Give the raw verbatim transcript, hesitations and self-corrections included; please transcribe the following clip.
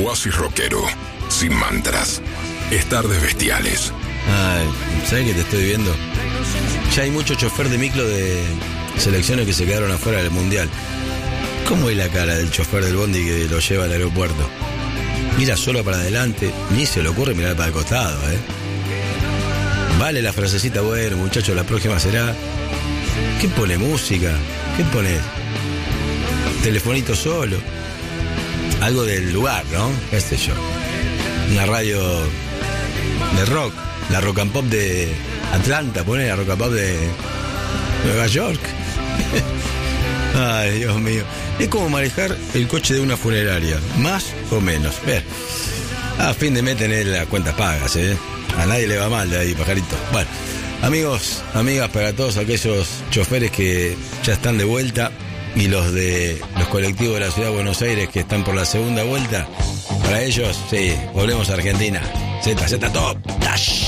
Oasis rockero, sin mantras. Es Tardes Bestiales. Ay, ¿sabes que te estoy viendo? Ya hay mucho chofer de micro de selecciones que se quedaron afuera del mundial. ¿Cómo es la cara del chofer del bondi que lo lleva al aeropuerto? Mira solo para adelante, ni se le ocurre mirar para el costado, ¿eh? Vale la frasecita, bueno, muchachos, la próxima será. ¿Qué pone música? ¿Qué pone? Telefonito solo. Algo del lugar, ¿no? ¿Qué sé yo? Una radio de rock. La Rock and Pop de Atlanta, pone la Rock and Pop de Nueva York. Ay, Dios mío. Es como manejar el coche de una funeraria, más o menos. Ver, a fin de mes tener las cuentas pagas, ¿eh? A nadie le va mal de ahí, pajarito. Bueno, amigos, amigas, para todos aquellos choferes que ya están de vuelta y los de los colectivos de la Ciudad de Buenos Aires que están por la segunda vuelta, para ellos, sí, volvemos a Argentina. Z, Z Top, Dash.